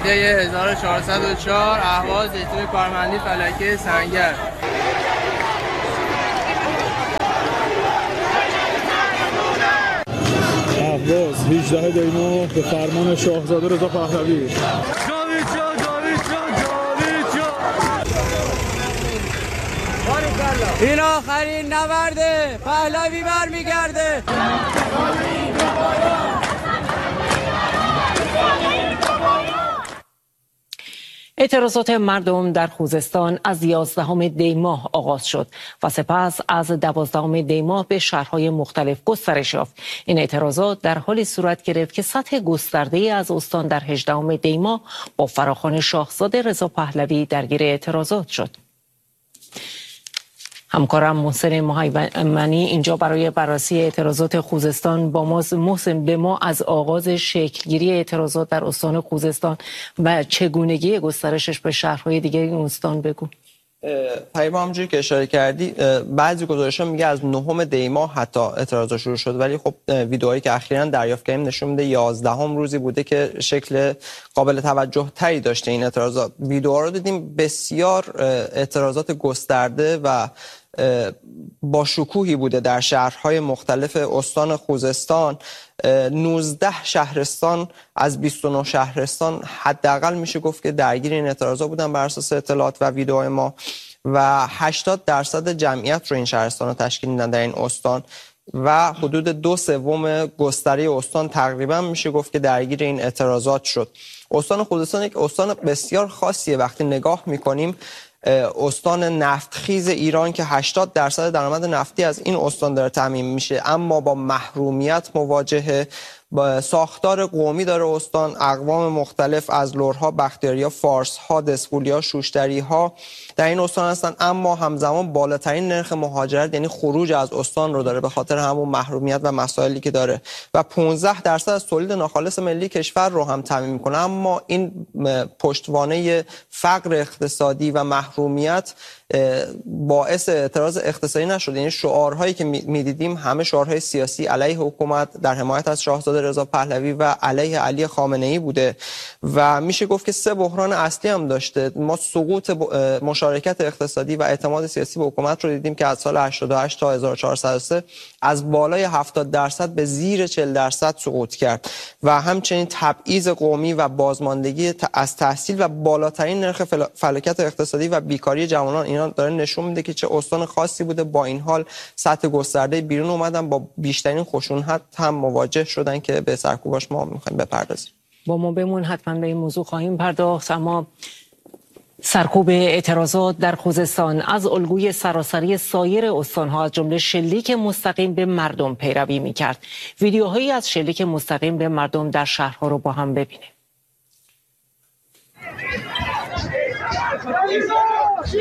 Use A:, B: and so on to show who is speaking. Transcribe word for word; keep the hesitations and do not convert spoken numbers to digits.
A: دی هزار و چهارصد و چهار اهواز زیتون کارمندی فلکه سنگر.
B: اهواز هجده دی ماه به فرمان شاهزاده رضا پهلوی.
A: این آخرین نبرده، پهلوی برمیگرده.
C: اعتراضات مردم در خوزستان از یازدهم دی ماه آغاز شد و سپس از دوازدهم دی ماه به شهرهای مختلف گسترش یافت. این اعتراضات در حالی صورت گرفت که سطح گسترده‌ای از استان در هجدهم دی ماه با فراخوان شاهزاده رضا پهلوی درگیر اعتراضات شد. همکارم محسن محیمنی اینجا برای بررسی اعتراضات خوزستان با ماست. محسن، به ما از آغاز شکلگیری اعتراضات در استان خوزستان و چگونگی گسترشش به شهرهای دیگر این استان بگو.
D: پیام همونجوری که اشاره کردی بعضی گزارش‌ها میگه از نهم دی ماه حتی اعتراضات شروع شد، ولی خب ویدئوهایی که اخیراً دریافت کردیم نشون میده یازدهم روزی بوده که شکل قابل توجه تری داشته این اعتراضات. ویدئوها رو دیدیم، بسیار اعتراضات گسترده و با شکوهی بوده در شهرهای مختلف استان خوزستان. نوزده شهرستان از بیست و نه شهرستان حداقل میشه گفت که درگیر این اعتراضات بودن بر اساس اطلاعات و ویدئوهای ما و هشتاد درصد جمعیت رو این شهرستان رو تشکیل میدن در این استان و حدود دو سوم گستره استان تقریبا میشه گفت که درگیر این اعتراضات شد. استان خوزستان یک استان بسیار خاصیه. وقتی نگاه میکنیم استان نفتخیز ایران که هشتاد درصد درآمد نفتی از این استان داره تامین میشه، اما با محرومیت مواجهه. با ساختار قومی داره استان، اقوام مختلف از لرها، بختیاریا، فارسها، دسپولیا، شوشتریها در این استان هستن، اما همزمان بالاترین نرخ مهاجرت یعنی خروج از استان رو داره به خاطر همون محرومیت و مسائلی که داره و پانزده درصد از تولید ناخالص ملی کشور رو هم تامین میکنه. اما این پشتوانه فقر اقتصادی و محرومیت باعث اعتراض اقتصادی نشد. یعنی شعارهایی که میدیدیم همه شعارهای سیاسی علیه حکومت در حمایت از شاهزاده رضا پهلوی و علیه علی خامنه‌ای بوده و میشه گفت که سه بحران اصلی هم داشته. ما سقوط مشارکت اقتصادی و اعتماد سیاسی به حکومت رو دیدیم که از سال هشتاد و هشت تا هزار و چهارصد و سه از بالای هفتاد درصد به زیر چهل درصد سقوط کرد و همچنین تبعیض قومی و بازماندگی از تحصیل و بالاترین نرخ فلاکت اقتصادی و بیکاری جوانان اینا داره نشون میده که چه استان خاصی بوده. با این حال سطح گسترده بیرون اومدن با بیشترین خشونت هم مواجه شدن که به سرکوباش ما میخوایم بپردازیم.
C: با ما بمون، حتما به این موضوع خواهیم پرداخت. اما سرکوب اعتراضات در خوزستان از الگوی سراسری سایر استان‌ها از جمله شلیک مستقیم به مردم پیروی می‌کرد. ویدیوهایی از شلیک مستقیم به مردم در شهرها رو با هم ببینیم.